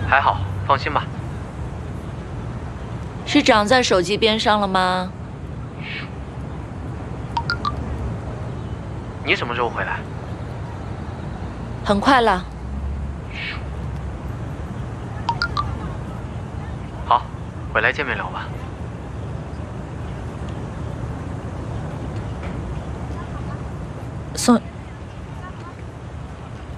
还好，放心吧。 是长在手机边上了吗？ 你什么时候回来？ 很快了。 好，回来见面聊吧。